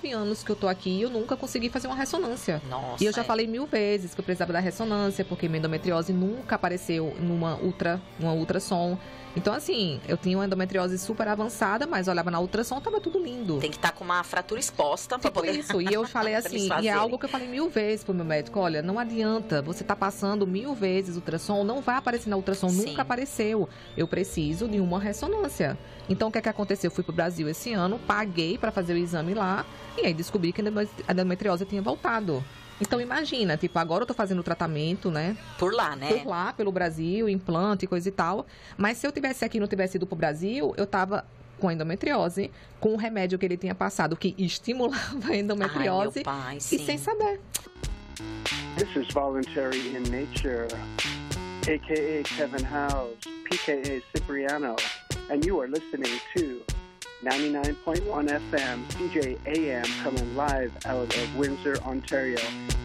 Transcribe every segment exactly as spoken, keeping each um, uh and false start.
nove anos que eu tô aqui, eu nunca consegui fazer uma ressonância. Nossa, e eu já é. falei mil vezes que eu precisava da ressonância, porque minha endometriose nunca apareceu numa ultra, uma ultrassom. Então, assim, eu tinha uma endometriose super avançada, mas olhava na ultrassom, tava tudo lindo. Tem que estar tá com uma fratura exposta para tipo poder... isso. E eu falei assim, e é algo que eu falei mil vezes pro meu médico, olha, não adianta, você tá passando mil vezes ultrassom, não vai aparecer na ultrassom, Sim. nunca apareceu. Eu preciso de uma ressonância. Então, o que é que aconteceu? Eu fui pro Brasil esse ano, paguei para fazer o exame lá, e aí descobri que a endometriose tinha voltado. Então, imagina, tipo, agora eu tô fazendo o tratamento, né? Por lá, né? Por lá, pelo Brasil, implante e coisa e tal. Mas se eu tivesse aqui e não tivesse ido pro Brasil, eu tava com a endometriose, com o remédio que ele tinha passado, que estimulava a endometriose. Ai, meu pai, e sim. sem saber. This is Voluntary in Nature, a k a. Kevin House, p k a. Cipriano, and you are listening to ninety-nine point one F M, C J A M, coming live out of Windsor, Ontario.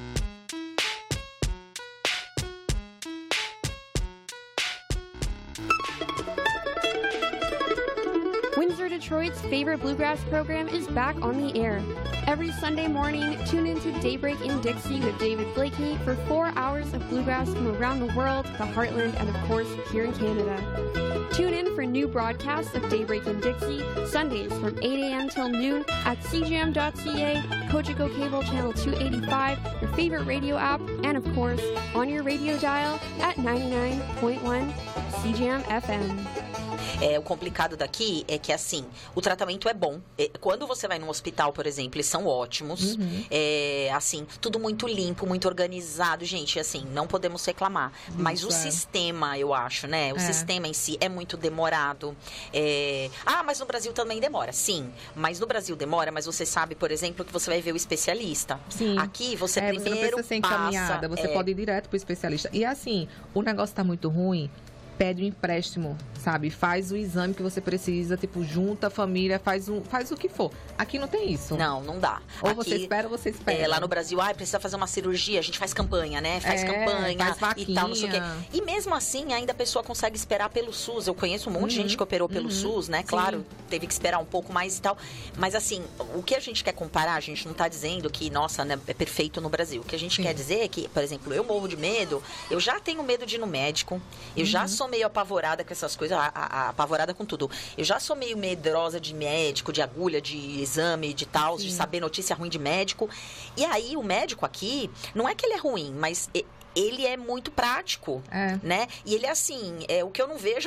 Windsor, Detroit's favorite bluegrass program is back on the air. Every Sunday morning, tune into Daybreak in Dixie with David Blakey for four hours of bluegrass from around the world, the heartland, and of course, here in Canada. Tune in for new broadcasts of Daybreak in Dixie, Sundays from eight a.m. till noon at c j m dot c a, Cogeco Cable Channel two eighty-five, your favorite radio app, and of course, on your radio dial at ninety-nine point one C J M F M. É, o complicado daqui é que, assim, o tratamento é bom. É, quando você vai num hospital, por exemplo, eles são ótimos. Uhum. É, assim, tudo muito limpo, muito organizado. Gente, assim, não podemos reclamar. Isso, Mas o é. sistema, eu acho, né? O é. sistema em si é muito demorado. É... Ah, mas no Brasil também demora. Sim, mas no Brasil demora, mas você sabe, por exemplo, que você vai ver o especialista. Sim. Aqui, você é, primeiro você não precisa ser encaminhada, passa, você é... pode ir direto pro especialista. E assim, o negócio tá muito ruim, pede um empréstimo, sabe? Faz o exame que você precisa, tipo, junta a família, faz, um, faz o que for. Aqui não tem isso. Não, não dá. Ou Aqui, você espera ou você espera. É, lá no Brasil, ah, precisa fazer uma cirurgia, a gente faz campanha, né? Faz é, campanha faz vaquinha. e tal, não sei o quê. E mesmo assim, ainda a pessoa consegue esperar pelo SUS. Eu conheço um monte uhum. de gente que operou pelo uhum. SUS, né? Claro, Sim. teve que esperar um pouco mais e tal. Mas assim, o que a gente quer comparar, a gente não tá dizendo que, nossa, né, é perfeito no Brasil. O que a gente Sim. quer dizer é que, por exemplo, eu morro de medo, eu já tenho medo de ir no médico, eu uhum. já sou meio apavorada com essas coisas, a, a, a, apavorada com tudo. Eu já sou meio medrosa de médico, de agulha, de exame, de tal, Sim. de saber notícia ruim de médico. E aí, o médico aqui, não é que ele é ruim, mas... ele é muito prático, é. né? E ele é assim, é, o que eu não vejo,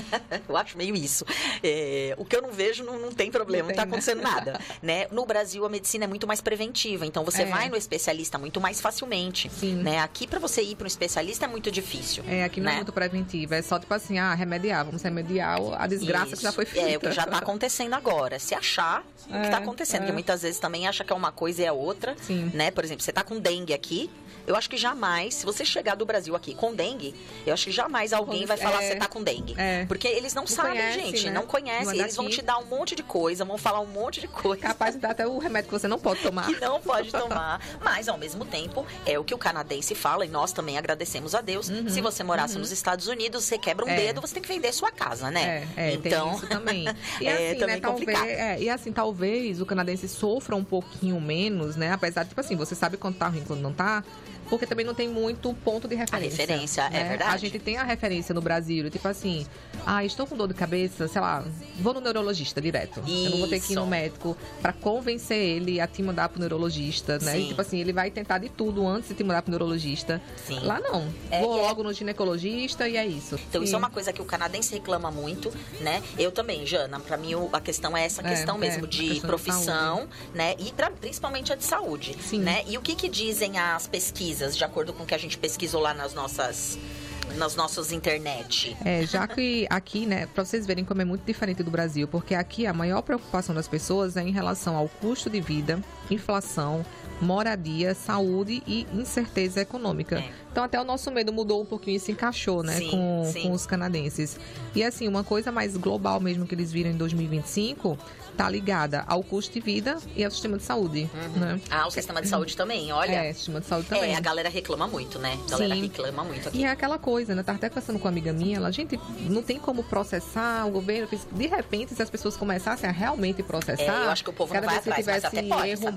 eu acho meio isso, é, o que eu não vejo não, não tem problema, não, não tá acontecendo nada, né? No Brasil, a medicina é muito mais preventiva, então você é. vai no especialista muito mais facilmente, Sim. né? Aqui, pra você ir para um especialista, é muito difícil. É, aqui não né? é muito preventiva, é só tipo assim, ah, remediar, vamos remediar a desgraça isso. que já foi feita. É, o que já tá acontecendo agora, se achar é, o que tá acontecendo, é. porque muitas vezes também acha que é uma coisa e é outra, Sim. né? Por exemplo, você tá com dengue aqui, eu acho que jamais, se você chegar do Brasil aqui com dengue, eu acho que jamais alguém vai falar é, você tá com dengue. É. Porque eles não, não sabem, conhece, gente, né? não conhecem. Não é eles vão te dar um monte de coisa, vão falar um monte de coisa. Capaz de dar até o remédio que você não pode tomar. Que não pode tomar. Mas, ao mesmo tempo, é o que o canadense fala, e nós também agradecemos a Deus. Uhum, se você morasse uhum. nos Estados Unidos, você quebra um é. dedo, você tem que vender sua casa, né? É, é então, tem isso também. E é, assim, também né, talvez, é, e assim, talvez o canadense sofra um pouquinho menos, né? Apesar de, tipo assim, você sabe quando tá ruim, quando não tá. Porque também não tem muito ponto de referência. A referência, né? é verdade. A gente tem a referência no Brasil, tipo assim, ah, estou com dor de cabeça, sei lá, vou no neurologista direto. Isso. Eu não vou ter que ir no médico pra convencer ele a te mandar pro neurologista, né? E, tipo assim, ele vai tentar de tudo antes de te mandar pro neurologista. Sim. Lá não. É, vou logo é... no ginecologista e é isso. Então, Sim. isso é uma coisa que o canadense reclama muito, né? Eu também, Jana, pra mim a questão é essa questão é, mesmo é, de profissão, de né? E pra, principalmente a de saúde, Sim. né? E o que que dizem as pesquisas? De acordo com o que a gente pesquisou lá nas nossas nas nossas internet. É, já que aqui, né, pra vocês verem como é muito diferente do Brasil, porque aqui a maior preocupação das pessoas é em relação ao custo de vida, inflação, moradia, saúde e incerteza econômica. É. Então até o nosso medo mudou um pouquinho e se encaixou, né, sim, com, sim. com os canadenses. E assim, uma coisa mais global mesmo que eles viram em dois mil e vinte e cinco tá ligada ao custo de vida e ao sistema de saúde. Uhum. Né? Ah, o sistema de saúde também, olha. É, o sistema de saúde também. É, a galera reclama muito, né? A galera Sim. reclama muito aqui. E é aquela coisa, né? Tava até conversando com uma amiga minha, ela, gente, não tem como processar o governo. De repente, se as pessoas começassem a realmente processar... É, eu acho que o povo não vai atrás, mas até pode, erro,